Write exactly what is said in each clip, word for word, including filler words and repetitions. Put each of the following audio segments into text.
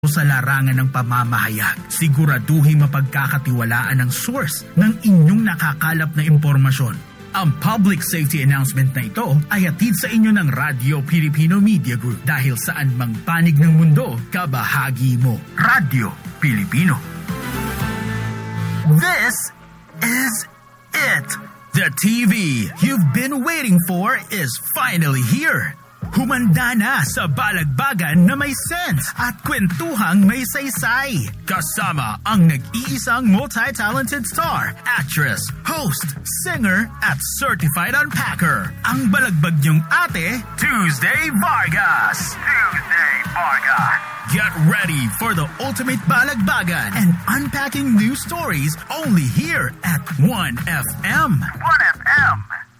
sa larangan ng pamamahayag. Siguraduhin mapagkakatiwalaan ang source ng inyong nakakalap na impormasyon. Ang public safety announcement na ito ay hatid sa inyo ng Radyo Pilipino Media Group dahil saan mang panig ng mundo, kabahagi mo. Radyo Pilipino. This is it. The T V you've been waiting for is finally here. Humanda na sa balagbagan na may sense at kwentuhang may saysay. Kasama ang nag-iisang multi-talented star, actress, host, singer, at certified unpacker. Ang balagbag niyong ate, Tuesday Vargas. Tuesday Vargas. Get ready for the ultimate balagbagan and unpacking new stories only here at one F M. one F M.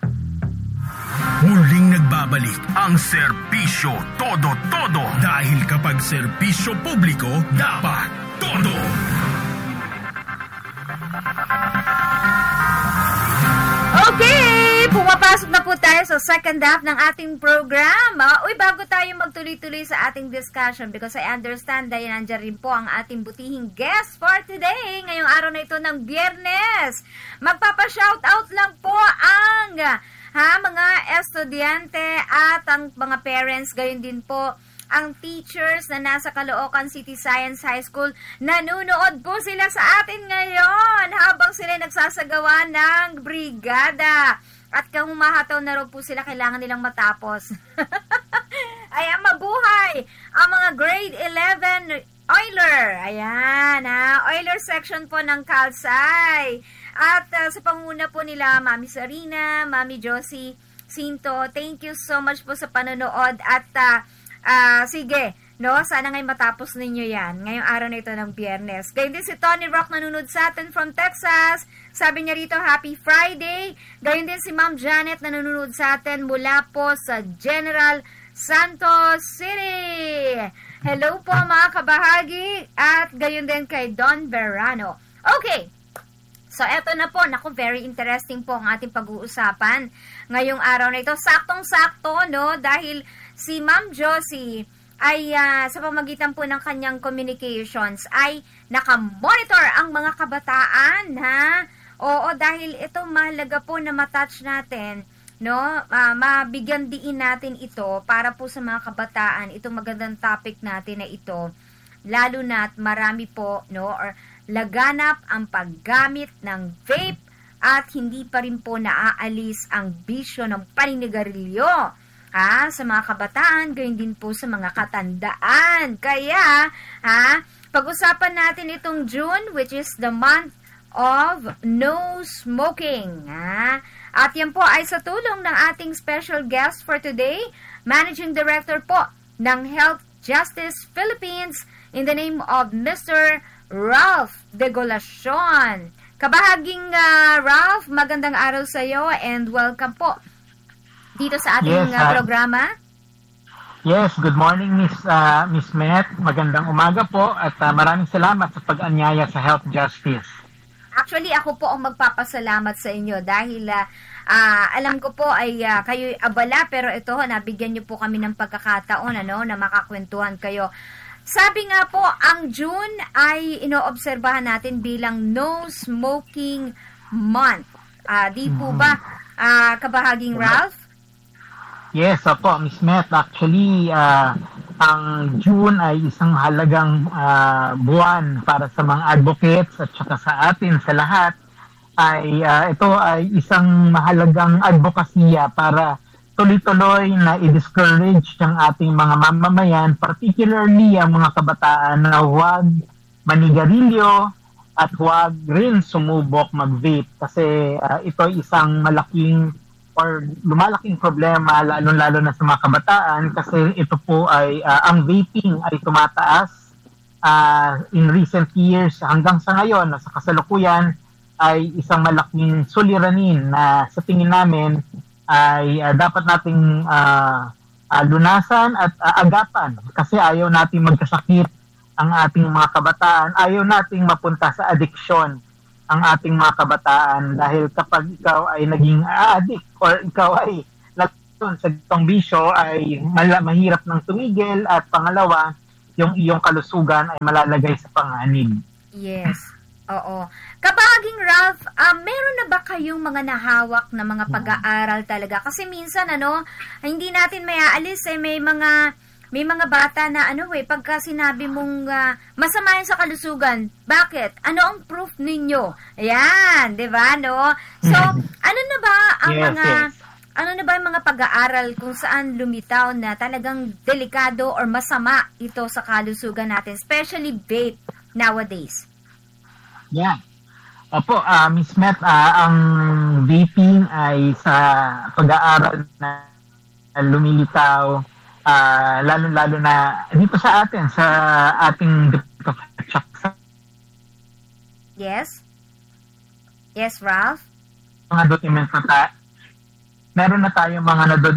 Muling nagbabalik ang serbisyo todo-todo dahil kapag serbisyo publiko, dapat todo. Okay, pumapasok na po tayo sa second half ng ating program. Uh, uy, bago tayo magtuloy-tuloy sa ating discussion, because I understand dahil nandiyan rin po ang ating butihing guest for today, ngayong araw na ito ng Biyernes. Magpapa-shoutout lang po ang ha, mga estudyante at ang mga parents, gayon din po ang teachers na nasa Caloocan City Science High School. Nanunood po sila sa atin ngayon habang sila nagsasagawa ng brigada. At kung humahataw na rin po sila, kailangan nilang matapos. Ayan, mabuhay ang mga grade eleven Euler. Ayan, ha, Euler section po ng Calsay. At uh, sa panguna po nila, Mami Sarina, Mami Josie Cinto, thank you so much po sa panonood. At uh, uh, sige, no, sana ngay matapos ninyo yan ngayong araw na ito ng Biyernes. Gayun din si Tony Rock nanonood sa atin from Texas. Sabi niya rito, Happy Friday. Gayun din si Ma'am Janet nanonood sa atin mula po sa General Santos City. Hello po mga kabahagi. At gayun din kay Don Verano. Okay. So, eto na po. Naku, very interesting po ang ating pag-uusapan ngayong araw na ito. Saktong-sakto, no? Dahil si Ma'am Josie ay uh, sa pamagitan po ng kanyang communications ay nakamonitor ang mga kabataan, ha? Oo, dahil ito mahalaga po na matouch natin, no? Uh, mabigyan diin natin ito para po sa mga kabataan. Itong magandang topic natin na ito. Lalo na't marami po, no? Or laganap ang paggamit ng vape at hindi pa rin po naaalis ang bisyo ng paninigarilyo ha, sa mga kabataan, gayon din po sa mga katandaan. Kaya, ha, pag-usapan natin itong June, which is the month of no smoking. Ha? At yan po ay sa tulong ng ating special guest for today, Managing Director po ng Health Justice Philippines in the name of Mister Ralph Degolacion. Kabahaging uh, Ralph, magandang araw sa iyo and welcome po dito sa ating yes, uh, programa. Yes, good morning Miss uh, Miss Met. Magandang umaga po at uh, maraming salamat sa pag-anyaya sa Health Justice. Actually, ako po ang magpapasalamat sa inyo dahil uh, uh, alam ko po ay uh, kayo'y abala pero ito, nabigyan niyo po kami ng pagkakataon ano, na makakwentuhan kayo. Sabi nga po, ang June ay inoobserbahan natin bilang No Smoking Month. Uh, di po ba, uh, kabahaging Ralph? Yes, opo, Miss Met. Actually, uh, ang June ay isang halagang uh, buwan para sa mga advocates at saka sa atin, sa lahat. Ay, uh, ito ay isang mahalagang advokasya para tuloy-tuloy na i-discourage ng ating mga mamamayan, particularly ang mga kabataan na huwag manigarilyo at huwag rin sumubok mag-vape kasi uh, ito ay isang malaking or lumalaking problema lalo-lalo na sa mga kabataan kasi ito po ay uh, ang vaping ay tumataas uh, in recent years hanggang sa ngayon sa kasalukuyan ay isang malaking suliranin na sa tingin namin ay uh, dapat nating uh, uh, lunasan at uh, agapan kasi ayaw nating magkasakit ang ating mga kabataan, ayaw nating mapunta sa addiction ang ating mga kabataan dahil kapag ikaw ay naging addict or ikaw ay nagtun sa itong bisyo ay mal- mahirap ng tumigil at pangalawa, yung iyong kalusugan ay malalagay sa panganib. Yes. Oo. Kabahaging Ralph, uh, meron na ba kayong mga nahawak na mga pag-aaral talaga? Kasi minsan, ano, hindi natin may aalis, eh, may mga, may mga bata na, ano, eh, pagka sinabi mong uh, masama yun sa kalusugan, bakit? Ano ang proof ninyo? Ayan, di ba, no? So, ano na ba ang yes, mga, yes. ano na ba yung mga pag-aaral kung saan lumitaw na talagang delikado or masama ito sa kalusugan natin, especially vape nowadays? Yeah. Opo, uh, Miss Met, uh, ang vaping ay sa pag-aaral na lumilitaw, uh, lalo-lalo na dito sa atin, sa ating Yes? Yes, Ralph? Mga documents na ta- meron na tayong mga nadod.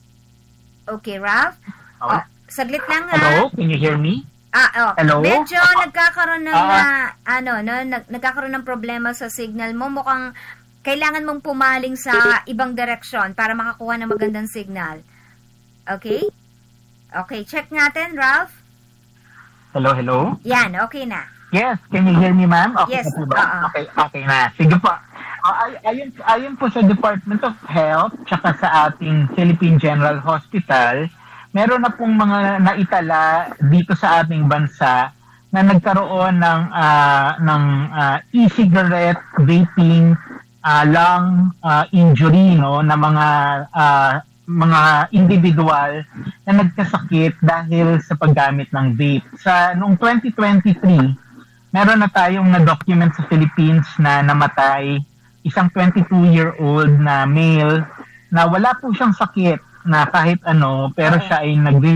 Okay, Ralph? Oh. Oh, saglit lang ha. Hello, can you hear me? Ah, oh. Hello? Medyo nagkakaroon ng Ah. uh, ano, no, nag, nagkakaroon ng problema sa signal mo. Mukhang kailangan mong pumaling sa ibang direksyon para makakuha ng magandang signal. Okay? Okay, check natin, Ralph. Hello, hello? Yan, okay na. Yes, can you hear me, ma'am? Okay Yes, na po ba? oo. Okay, okay na. Sige po. Uh, ay, ayon, ayon po sa Department of Health tsaka sa ating Philippine General Hospital, meron na pong mga naitala dito sa ating bansa na nagkaroon ng uh, ng uh, e-cigarette vaping uh, lung uh, injury, no, na mga uh, mga individual na nagkasakit dahil sa paggamit ng vape. Sa noong twenty twenty-three, meron na tayong na-document sa Philippines na namatay isang twenty-two-year-old na male na wala po siyang sakit na kahit ano, pero siya ay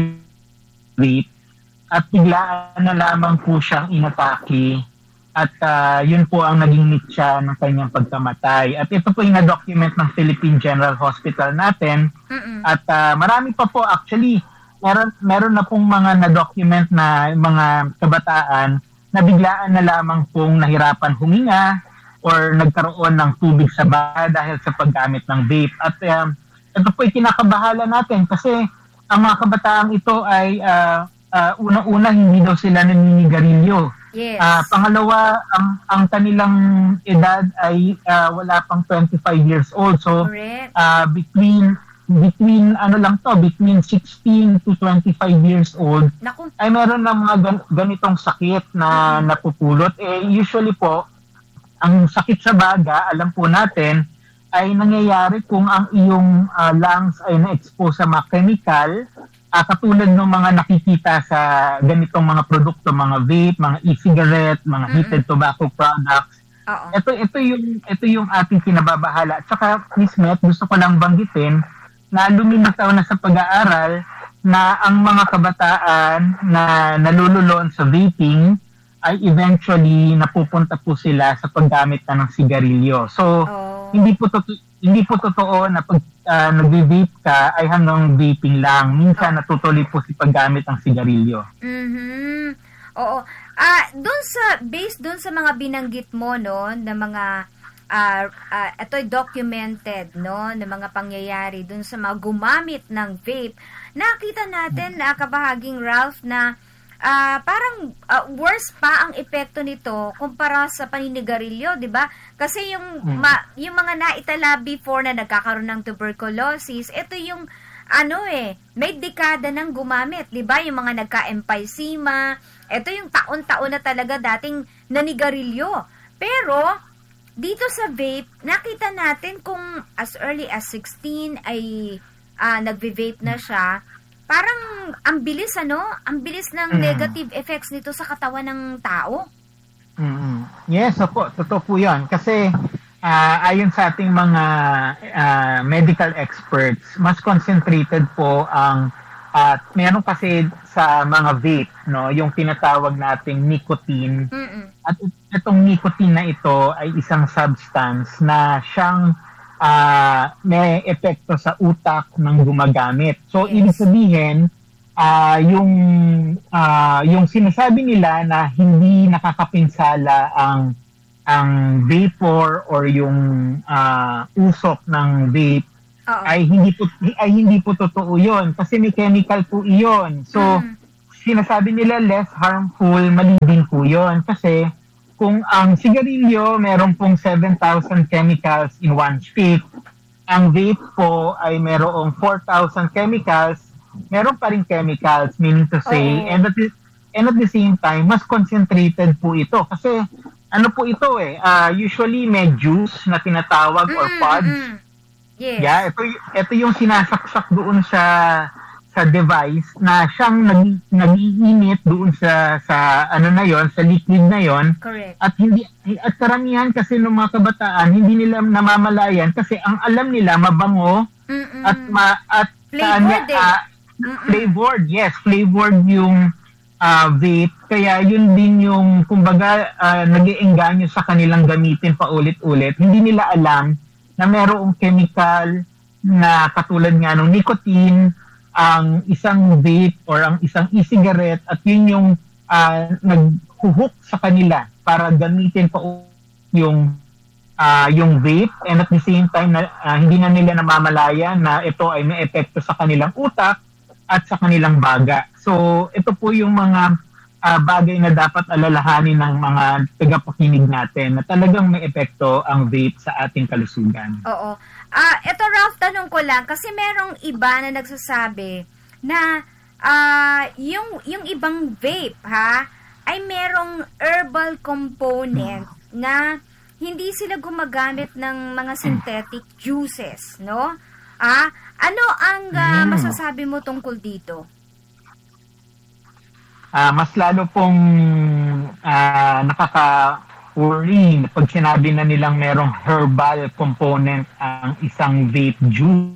nag-vape at biglaan na lamang po siyang inatake at uh, yun po ang naging mitya ng kanyang pagkamatay. At ito po yung na-document ng Philippine General Hospital natin. Mm-mm. At uh, marami pa po actually, meron, meron na pong mga na-document na mga kabataan na biglaan na lamang pong nahirapan huminga or nagkaroon ng tubig sa baha dahil sa paggamit ng vape. At uh, ito po ay kinakabahala natin kasi ang mga kabataang ito ay uh, uh, unang-una hindi daw sila naninigarilyo. Yes. Uh, pangalawa, ang ang kanilang edad ay uh, wala pang twenty-five years old. So Correct. uh, between between ano lang to, between sixteen to twenty-five years old, Naku. ay meron ng mga gan- ganitong sakit na mm-hmm. napupulot. Eh usually po, ang sakit sa baga, alam po natin, ay nangyayari kung ang iyong uh, lungs ay na-expose sa mga chemical, uh, katulad ng mga nakikita sa ganitong mga produkto, mga vape, mga e-cigarette, mga mm-hmm. heated tobacco products. Oo. Ito ito yung ito yung ating kinababahala. At saka, Miss Met, gusto ko lang banggitin na lumilitaw na sa pag-aaral na ang mga kabataan na nalululon sa vaping ay eventually napupunta po sila sa paggamit na ng sigarilyo. So, Oh. hindi po totoo, hindi po totoo na pag uh, nagve-vape ka ay hanggang vaping lang. Minsan natutuloy po si paggamit ng sigarilyo. Mhm. Oo. Ah, doon sa based doon sa mga binanggit mo no, na mga ah uh, ito'y documented no, na mga pangyayari doon sa mga gumamit ng vape. Nakita natin na kabahaging Ralph na Ah, uh, parang uh, worse pa ang epekto nito kumpara sa paninigarilyo, 'di ba? Kasi yung mm. ma, yung mga naitala before na nagkakaroon ng tuberculosis, ito yung ano eh, may dekada nang gumamit, 'di ba? Yung mga nagka-emphysema, ito yung taon-taon na talaga dating nanigarilyo. Pero dito sa vape, nakita natin kung as early as sixteen ay uh, nagve-vape na siya. Parang ang bilis ano, ang bilis ng negative effects nito sa katawan ng tao. Mm-hmm. Yes, opo, totoo po 'yan kasi uh, ayon sa ating mga uh, medical experts, mas concentrated po ang at uh, meron kasi sa mga vape, no, yung tinatawag nating nicotine. Mm-mm. At itong nicotine na ito ay isang substance na siyang Uh, may epekto sa utak ng gumagamit. So, yes. Ibig sabihin, uh, yung, uh, yung sinasabi nila na hindi nakakapinsala ang, ang vapor or yung uh, usok ng vape, Uh-oh. ay hindi po ay hindi po totoo 'yon kasi may chemical po iyon. So, mm. sinasabi nila less harmful, mali din po yun. Kasi kung ang sigarilyo meron pong seven thousand chemicals in one stick, ang vape po ay merong four thousand chemicals, meron pa rin chemicals, meaning to say, oh. and, at the, and at the same time, mas concentrated po ito. Kasi ano po ito eh, uh, usually may juice na tinatawag mm, or pods. Mm. Yes. Yeah, ito, ito yung sinasaksak doon sa sa device na siyang nag, nag-iinit doon sa sa ano na yon, sa liquid na yon. Correct. At hindi at karamihan kasi ng mga kabataan hindi nila namamalayan kasi ang alam nila mabango Mm-mm. at ma, at flavored. Uh, flavored, yes, flavored yung uh, vape. Kaya yun din yung kumbaga uh, nag-iengganyo sa kanilang gamitin paulit-ulit. Hindi nila alam na mayroong chemical na katulad nga ng nicotine ang isang vape or ang isang e-cigarette at yun yung uh, naghuhook sa kanila para gamitin pa yung uh, yung vape and at the same time na, uh, hindi na nila namamalayan na ito ay may epekto sa kanilang utak at sa kanilang baga. So ito po yung mga uh, bagay na dapat alalahanin ng mga tagapakinig natin na talagang may epekto ang vape sa ating kalusugan. Oo. Ah, uh, ito Ralph, tanong ko lang kasi merong iba na nagsasabi na uh, yung yung ibang vape ha ay merong herbal component na hindi sila gumagamit ng mga synthetic juices, no? Ah, ano ang uh, masasabi mo tungkol dito? Ah, uh, mas lalo pong uh, nakaka worry pag sinabi na nilang merong herbal component ang isang vape juice.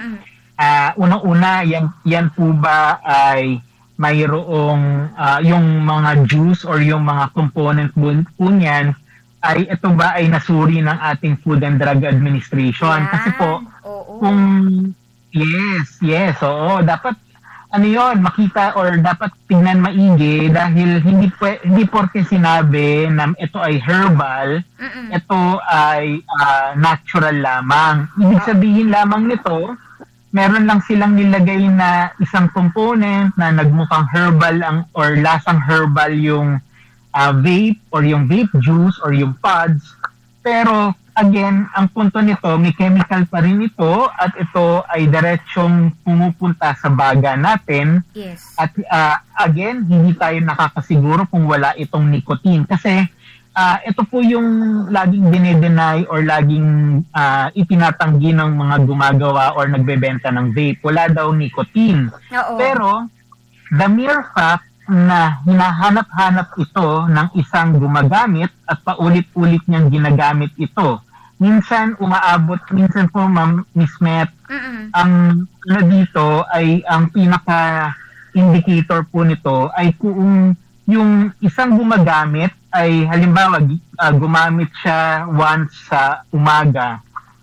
Uh, unang-una, yan, yan po ba ay mayroong uh, yung mga juice or yung mga component po niyan ay ito ba ay nasuri ng ating Food and Drug Administration? Yeah. Kasi po, oo. kung yes, yes, oo, dapat ano yon makita or dapat tingnan maigi dahil hindi pwe, hindi porke sinabi na ito ay herbal, Mm-mm. ito ay uh, natural lamang. Ibig sabihin lamang nito, meron lang silang nilagay na isang component na nagmukhang herbal ang or lasang herbal yung uh, vape or yung vape juice or yung pods. Pero again, ang punto nito, may chemical pa rin ito at ito ay diretsyong pumupunta sa baga natin. Yes. At uh, again, hindi tayo nakakasiguro kung wala itong nicotine. Kasi uh, ito po yung laging dinedenay or laging uh, itinatanggi ng mga gumagawa or nagbebenta ng vape. Wala daw nicotine. Oo. Pero the mere fact na hinahanap-hanap ito ng isang gumagamit at paulit-ulit niyang ginagamit ito. Minsan umaabot, minsan po Ma'am Miss Met, ang ano dito ay ang pinaka-indicator po nito ay kung yung isang gumagamit ay halimbawa uh, gumamit siya once sa umaga,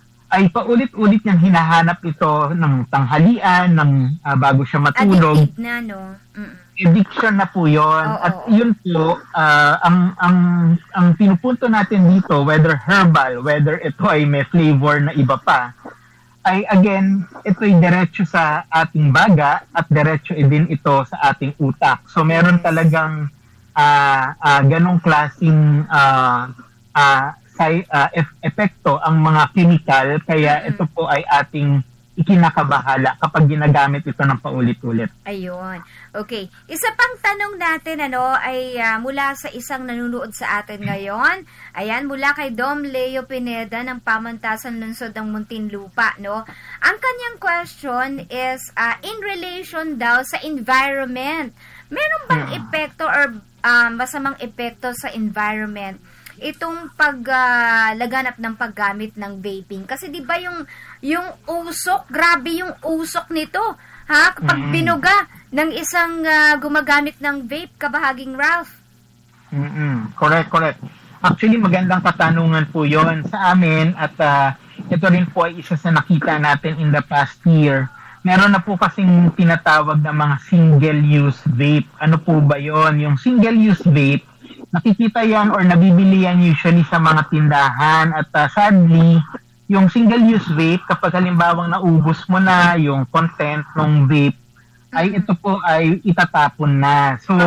ay paulit-ulit niyang hinahanap ito ng tanghalian, ng uh, bago siya matulog. Addictive na, no? Mm-mm. Addiction na po yun. Oh, At oh. yun po, uh, ang, ang, ang pinupunto natin dito, whether herbal, whether ito ay may flavor na iba pa, ay again, ito ay diretso sa ating baga at diretso din ito sa ating utak. So meron talagang uh, uh, ganong klaseng uh, uh, uh, epekto ang mga chemical, kaya ito po ay ating ikinakabahala kapag ginagamit ito ng paulit-ulit. Ayun. Okay. Isa pang tanong natin ano ay uh, mula sa isang nanunood sa atin ngayon. Ayan, mula kay Dom Leo Pineda ng Pamantasan Lungsod ng Muntinlupa, no? Ang kanyang question is uh, in relation daw sa environment. Meron bang hmm. epekto or uh, masamang epekto sa environment itong paglaganap uh, ng paggamit ng vaping? Kasi 'di ba yung yung usok, grabe yung usok nito, ha? Kapag mm-hmm. binuga ng isang uh, gumagamit ng vape, kabahaging Ralph. Mm-hmm. Correct, correct. Actually, magandang katanungan po 'yon sa amin at uh, ito rin po ay isa sa nakita natin in the past year. Meron na po kasing tinatawag na mga single-use vape. Ano po ba 'yon? Yung single-use vape, nakikita yan or nabibili yan usually sa mga tindahan at uh, sadly, yung single-use vape, kapag halimbawang naubos mo na yung content ng vape, ay ito po ay itatapon na. So,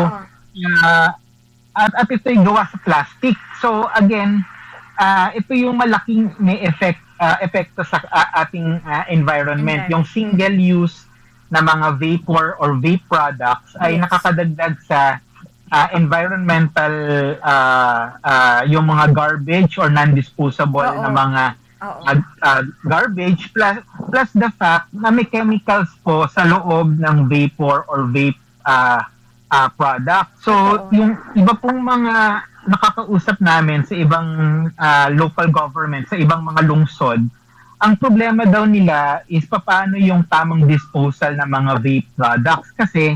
uh, at, at ito ay gawa sa plastic. So, again, uh, ito yung malaking may effect, uh, epekto sa uh, ating uh, environment. Yung single-use na mga vapor or vape products ay yes. nakakadagdag sa uh, environmental, uh, uh, yung mga garbage or non-disposable Oo. na mga uh, uh, garbage plus, plus the fact na may chemicals po sa loob ng vapor or vape uh, uh, product. So, Oo. yung iba pong mga nakakausap namin sa ibang uh, local government, sa ibang mga lungsod, ang problema daw nila is paano yung tamang disposal ng mga vape products. Kasi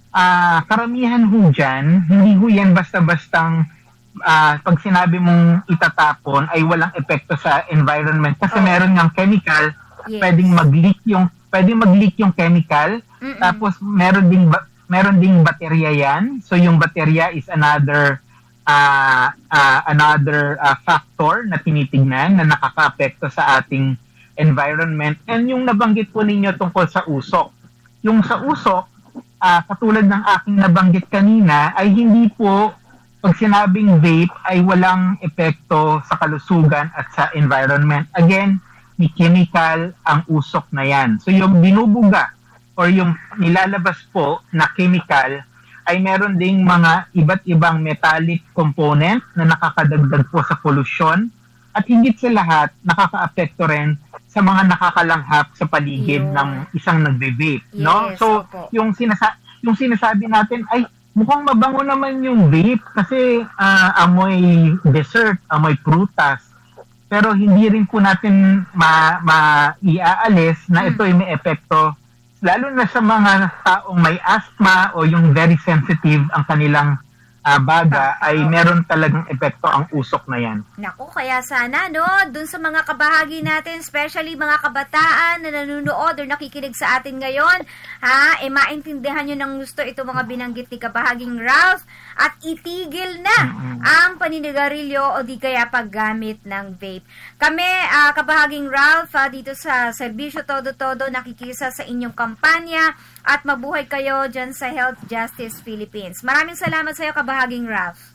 uh, karamihan ho dyan, hindi ho yan basta-bastang uh, pag sinabi mong itatapon ay walang epekto sa environment. Kasi oh. meron ng chemical, yes. pwedeng mag-leak yung, pwedeng mag-leak yung chemical, Mm-mm. tapos meron ding, meron ding baterya yan. So yung baterya is another uh, uh, another uh, factor na tinitignan na nakaka-apekto sa ating environment. And yung nabanggit po ninyo tungkol sa usok. Yung sa usok, uh, katulad ng aking nabanggit kanina, ay hindi po, pag sinabing vape, ay walang epekto sa kalusugan at sa environment. Again, may chemical ang usok na yan. So yung binubuga or yung nilalabas po na chemical ay meron ding mga iba't ibang metallic component na nakakadagdag po sa pollution at higit sa lahat, nakaka-apekto rin sa mga nakakalanghap sa paligid Yun. ng isang nagbe-vape, yes, no? So, opo. yung sinasa yung sinasabi natin ay mukhang mabango naman yung vape kasi uh, amoy dessert, amoy prutas. Pero hindi rin po natin ma, ma iaalis na ito ay may epekto lalo na sa mga taong may asthma o yung very sensitive ang kanilang Uh, baga ay meron talagang epekto ang usok na yan. Naku, kaya sana no, dun sa mga kabahagi natin, especially mga kabataan na nanonood or nakikinig sa atin ngayon, ha, eh maintindihan nyo ng gusto ito mga binanggit ni kabahaging Ralph at itigil na mm-hmm. ang paninigarilyo o di kaya paggamit ng vape. Kami, uh, kabahaging Ralph, uh, dito sa Serbisyo Todo-Todo, nakikisa sa inyong kampanya at mabuhay kayo dyan sa Health Justice Philippines. Maraming salamat sa iyo, kabahaging Ralph.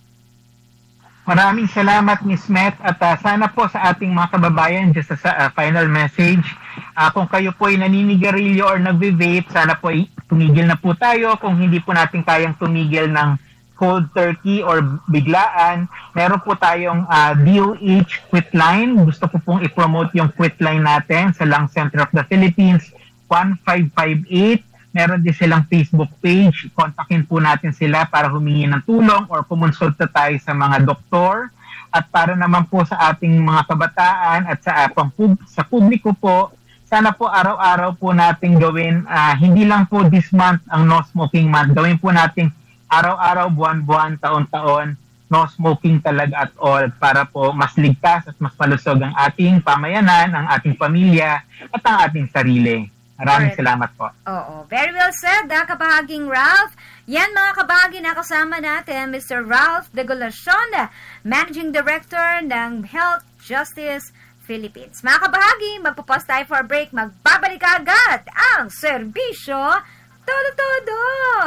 Maraming salamat, Miss Met. At uh, sana po sa ating mga kababayan, just as a uh, final message, uh, kung kayo po ay naninigarilyo or nagve-vape, sana po ay tumigil na po tayo. Kung hindi po natin kayang tumigil ng cold turkey or biglaan, meron po tayong uh, D O H Quitline. Gusto ko pong i-promote yung Quitline natin sa Lung Center of the Philippines, one five five eight. Meron din silang Facebook page. Kontakin po natin sila para humingi ng tulong or kumonsulta tayo sa mga doktor. At para naman po sa ating mga kabataan at sa, uh, sa publiko po, sana po araw-araw po natin gawin, uh, hindi lang po this month ang no smoking month. Gawin po natin araw-araw, buwan-buwan, taon-taon, no smoking talaga at all para po mas ligtas at mas malusog ang ating pamayanan, ang ating pamilya at ang ating sarili. Maraming salamat po. Oo. Very well said, ha, kabahaging Ralph. Yan mga kabahagi na kasama natin, Mister Ralph Degolacion, Managing Director ng Health Justice Philippines. Mga kabahagi, magpupause tayo for a break. Magbabalik agad ang Serbisyo Todo-Todo.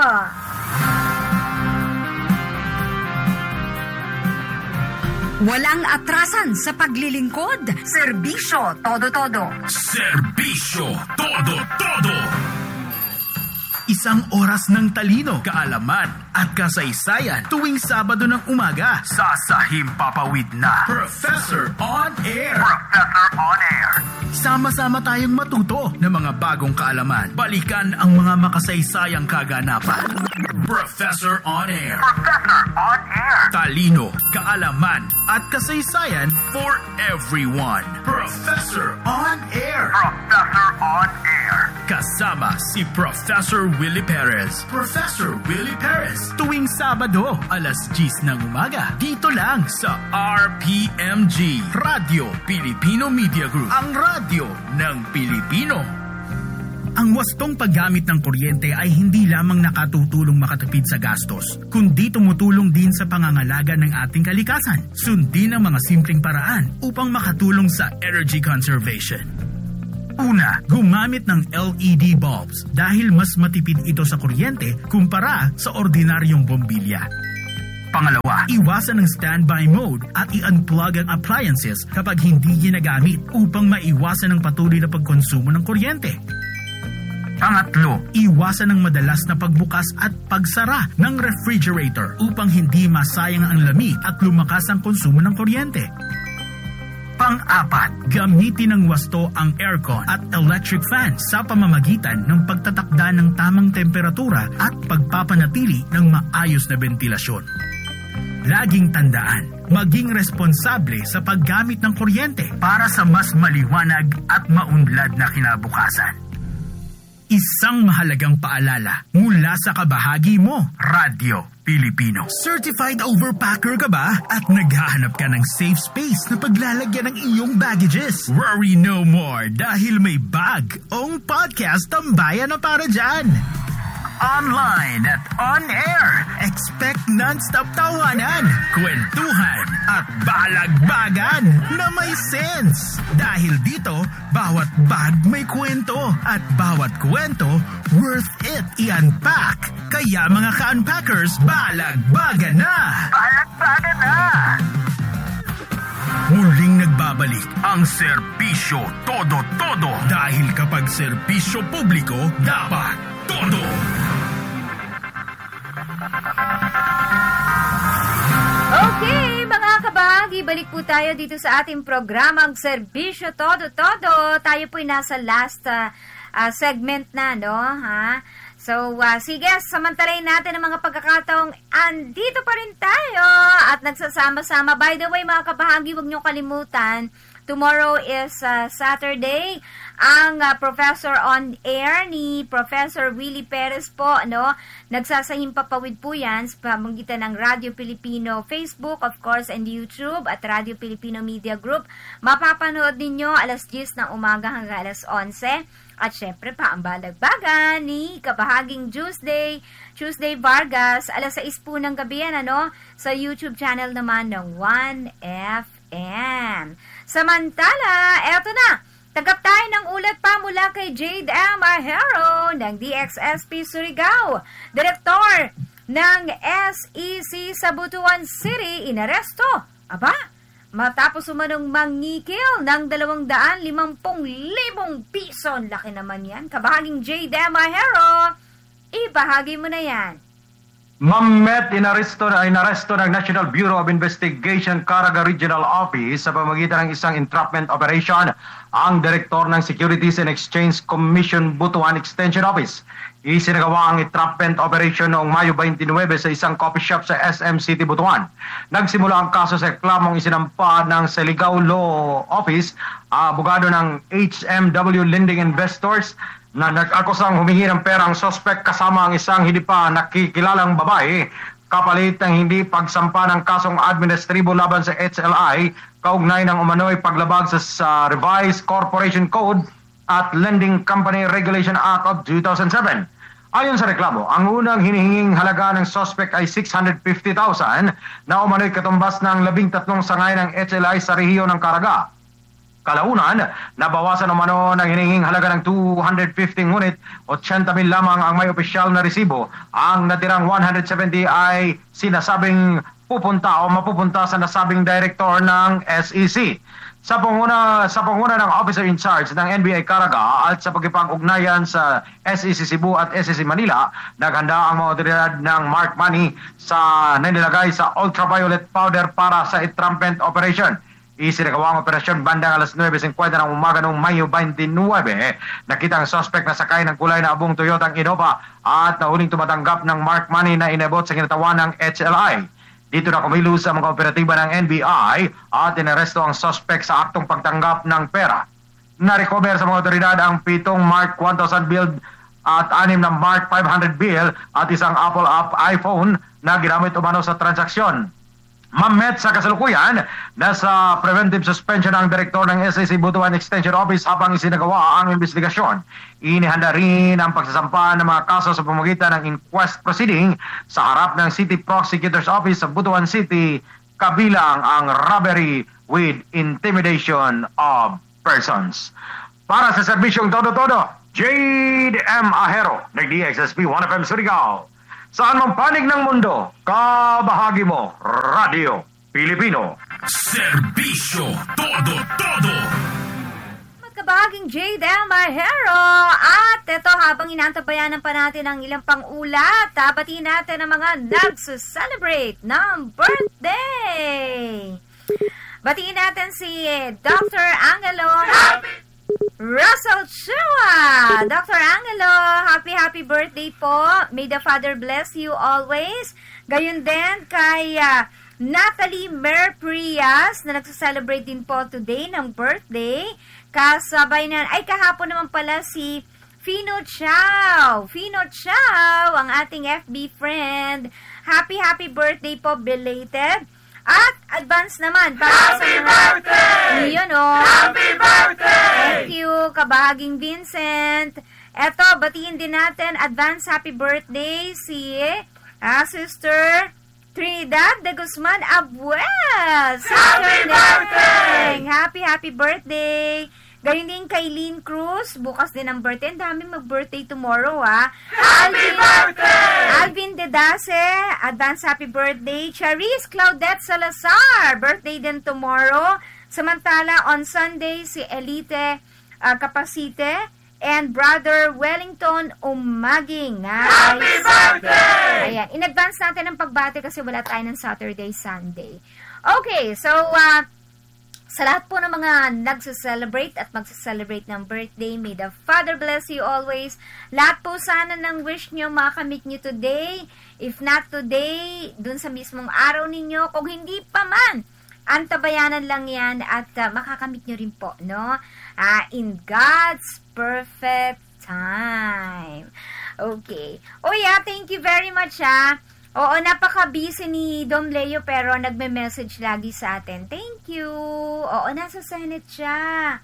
Walang atrasan sa paglilingkod. Serbisyo Todo-Todo. Serbisyo Todo-Todo. Isang oras ng talino, kaalaman at kasaysayan tuwing Sabado ng umaga sa Sahim Papawid na Professor on Air. Professor on Air. Sama-sama tayong matuto ng mga bagong kaalaman. Balikan ang mga makasaysayang kaganapan. Professor on Air. Professor on Air. Talino, kaalaman at kasaysayan for everyone. Professor on Air. Professor on Air. Kasama si Professor Willie Perez. Professor Willie Perez. Tuwing Sabado, alas diyes ng umaga. Dito lang sa R P M G, Radio Pilipino Media Group. Ang radyo ng Pilipino. Ang wastong paggamit ng kuryente ay hindi lamang nakatutulong makatipid sa gastos, kundi tumutulong din sa pangangalaga ng ating kalikasan. Sundin ang mga simpleng paraan upang makatulong sa energy conservation. Una, gumamit ng L E D bulbs dahil mas matipid ito sa kuryente kumpara sa ordinaryong bombilya. Pangalawa, iwasan ng standby mode at i-unplug ang appliances kapag hindi ginagamit upang maiwasan ang patuloy na pagkonsumo ng kuryente. Pangatlo, iwasan ang madalas na pagbukas at pagsara ng refrigerator upang hindi masayang ang lamig at lumakas ang konsumo ng kuryente. Pang-apat, gamitin ng wasto ang aircon at electric fan sa pamamagitan ng pagtatakda ng tamang temperatura at pagpapanatili ng maayos na bentilasyon. Laging tandaan, maging responsable sa paggamit ng kuryente para sa mas maliwanag at maunlad na kinabukasan. Isang mahalagang paalala mula sa kabahagi mo, Radyo Pilipino. Certified overpacker ka ba at naghahanap ka ng safe space na paglalagyan ng iyong baggages? Worry no more dahil may bag-ong podcast tambayan na para dyan. Online at on-air. Expect non-stop tawanan, kwentuhan at balagbagan na may sense. Dahil dito, bawat bag may kwento at bawat kwento worth it i-unpack. Kaya mga ka-unpackers, balagbagan na! Balagbagan na! Muling nagbabalik ang serbisyo todo-todo. Dahil kapag serbisyo publiko, dapat todo! Okay, mga kabahagi, balik po tayo dito sa ating programang Serbisyo Todo-Todo. Tayo po'y nasa last uh, uh, segment na, no? Ha? So, uh, sige, samantalayin natin ang mga pagkakataong andito pa rin tayo at nagsasama-sama. By the way, mga kabahagi, huwag niyo kalimutan, tomorrow is uh, Saturday. Ang uh, Professor on Air ni Professor Willie Perez po, no? Nagsasahing papawid po yan sa pamamagitan ng Radyo Pilipino Facebook, of course, and YouTube at Radyo Pilipino Media Group. Mapapanood ninyo alas diyes ng umaga hanggang alas onse. At syempre pa ang balagbagan ni kabahaging Tuesday, Tuesday Vargas, alas sais po ng gabi yan, ano? Sa YouTube channel naman ng one F M. Samantala, eto na, tagap tayo ng ulat pa mula kay Jade M. Ahero ng D X S P Surigao. Direktor ng S E C sa Butuan City, inaresto. Aba, matapos umanong mangikil ng dalawang daan limampung libong piso. Laki naman yan. Kabahaging Jade M. Ahero, ibahagi mo na yan. Mamet, inaresto na inaresto ng National Bureau of Investigation Caraga Regional Office sa pamamagitan ng isang entrapment operation ang direktor ng Securities and Exchange Commission Butuan Extension Office. Isinagawa ang entrapment operation noong Mayo twenty-nine sa isang coffee shop sa S M City, Butuan. Nagsimula ang kaso sa reklamong isinampa ng Siligao Law Office, abogado ng H M W Lending Investors, na nag-akusang humingi ng pera ang suspect kasama ang isang hindi pa nakikilalang babae kapalit ng hindi pagsampa ng kasong administratibo laban sa H L I kaugnay ng umano'y paglabag sa, sa Revised Corporation Code at Lending Company Regulation Act of two thousand seven. Ayon sa reklamo, ang unang hinihinging halaga ng suspect ay six hundred fifty thousand na umano'y katumbas ng labing tatlong sangay ng H L I sa rehiyo ng Caraga. Kalaunan, nabawasan umano ng hinihinging halaga ng two hundred fifty ngunit eighty mil lamang ang may opisyal na resibo. Ang natirang one hundred seventy ay sinasabing pupunta o mapupunta sa nasabing director ng S E C. Sa panguna, sa panguna ng officer in charge ng N B I Caraga at sa pagkipag-ugnayan sa S E C Cebu at S E C Manila, naghanda ang mga otoridad ng mark money sa nanilagay sa ultraviolet powder para sa entrapment operation. Isinagawa ang operasyon bandang alas nuwebe fifty ng umaga noong Mayo twenty-nine. Nakita ang suspect na sakay ng kulay na abong Toyota Innova at nahuling tumatanggap ng mark money na inabot sa kinatawan ng H L I. Dito na kumilos sa mga operatiba ng N B I at inaresto ang suspect sa aktong pagtanggap ng pera. Na-recover sa mga otoridad ang pitong Mark one thousand bill at anim na Mark five hundred bill at isang Apple app iPhone na ginamit umano sa transaksyon. Mamet, sa kasalukuyan, nasa preventive suspension ang direktor ng S E C Butuan Extension Office habang isinagawa ang investigasyon. Inihanda rin ang pagsasampa ng mga kaso sa pamamagitan ng inquest proceeding sa harap ng City Prosecutor's Office sa Butuan City, kabilang ang robbery with intimidation of persons. Para sa serbisyong todo-todo, Jade M. Ahero, nag-D X S P one F M Surigao. Saan mang panig ng mundo, kabahagi mo, Radio Pilipino. Serbisyo todo-todo. Magkabahaging Jade M. Ahero. At ito, habang inaantabayanan pa natin ang ilang pang-ulat, tapatin natin ang mga nagsuselebrate ng birthday. Batiin natin si Doctor Angelo Russell Chua. Doctor Angelo, happy happy birthday po. May the Father bless you always. Gayun din kay uh, Natalie Merprias na nagsa-celebrate din po today ng birthday. Kasabay na, ay kahapon naman pala si Fino Chow. Fino Chow, ang ating F B friend. Happy happy birthday po, belated. At advance naman para Happy sa birthday! Yun, oh. Happy birthday! Thank you, kabahaging Vincent. Eto, batiin din natin advance happy birthday si ah, Sister Trinidad de Guzman Abuel. Happy birthday! Happy, happy birthday! Gayun din kay Lynn Cruz, bukas din ang birthday. Ang daming mag-birthday tomorrow, ha? Happy Alvin, birthday! Alvin Dedase, advance happy birthday. Charis Claudette Salazar, birthday din tomorrow. Samantala, on Sunday, si Elite uh, Capacite and Brother Wellington Umaging. Nice. Happy birthday! Ayan, in advance natin ang pagbati kasi wala tayo ng Saturday, Sunday. Okay, so, uh, sa lahat po ng mga nagsa-celebrate at magsa-celebrate ng birthday, may the Father bless you always. Lahat po sana ng wish nyo makamit nyo today. If not today, dun sa mismong araw ninyo. Kung hindi pa man, antabayanan lang yan at uh, makakamit nyo rin po, no? Uh, in God's perfect time. Okay. Oh yeah, thank you very much, ha. Oo, napaka-busy ni Dom Leo pero nagme-message lagi sa atin. Thank you. Oo, nasa Senate siya.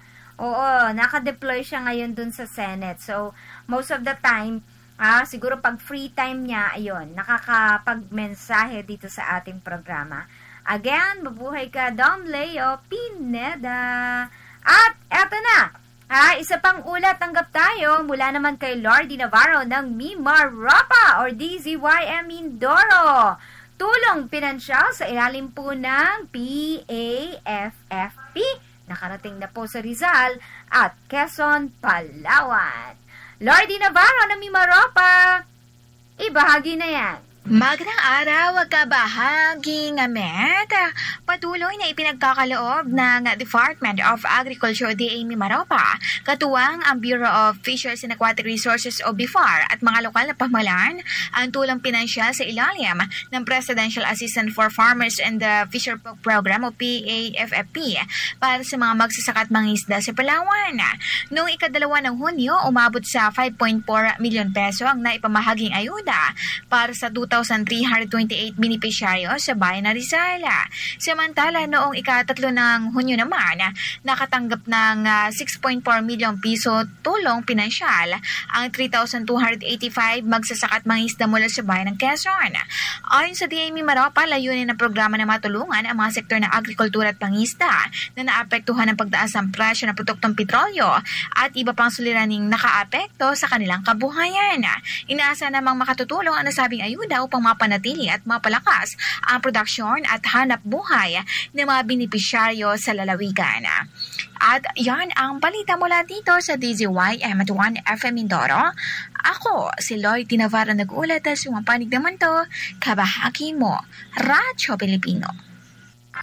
Oo, naka-deploy siya ngayon dun sa Senate. So, most of the time, ah, siguro pag free time niya, ayun, nakakapag-mensahe dito sa ating programa. Again, mabuhay ka, Dom Leo Pineda. At eto na. Ah, isa pang ulat tanggap tayo mula naman kay Lordy Navarro ng Mimaropa or D Z Y M Mindoro. Tulong pinansyal sa ilalim po ng P A F F P. Nakarating na po sa Rizal at Quezon, Palawan. Lordy Navarro ng Mimaropa, ibahagi na yan. Magandang araw, kabahaging Met. Patuloy na ipinagkakaloob ng Department of Agriculture D A Mimaropa, katuwang ang Bureau of Fisheries and Aquatic Resources o B I F A R at mga lokal na pamahalaan ang tulong pinansyal sa ilalim ng Presidential Assistance for Farmers and the Fisher Folk Program o P A F F P para sa mga magsasaka at mangingisda sa Palawan. Noong ikadalawa ng Hunyo, umabot sa five point four milyon peso ang naipamahaging ayuda para sa two thousand three hundred twenty-eight beneficiaryo sa bayan ng Rizal. Samantala, noong ikatatlo ng Hunyo naman, nakatanggap ng uh, six point four milyon piso tulong pinansyal ang three thousand two hundred eighty-five magsasaka at mangingisda mula sa bayan ng Quezon. Ayon sa D A Mimaropa, layunin ng programa na matulungan ang mga sektor ng agrikultura at pangingisda na naapektuhan ng pagtaas ng presyo ng produktong petrolyo at iba pang suliraning nakaapekto sa kanilang kabuhayan. Inaasa namang makatutulong ang nasabing ayuda upang mapanatili at mapalakas ang produksyon at hanap buhay ng mga benepisyaryo sa lalawigan. At yan ang balita mula dito sa D Z Y M one F M Mindoro. Ako, si Lloyd Navarro nag-ulat sa mga panig naman to, kabahagi mo, Radyo Pilipino.